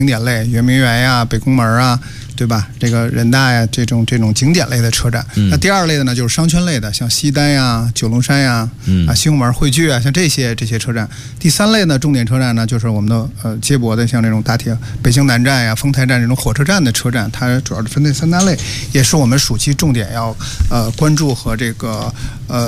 景点类，圆明园呀、北宫门啊，对吧？这个人大呀，这种景点类的车站。那第二类的呢，就是商圈类的，像西单呀、九龙山呀、西红门、汇聚啊，像这些车站。第三类呢，重点车站呢，就是我们的接驳的，像这种大铁北京南站呀、丰台站这种火车站的车站，它主要是分这三大类，也是我们暑期重点要关注和这个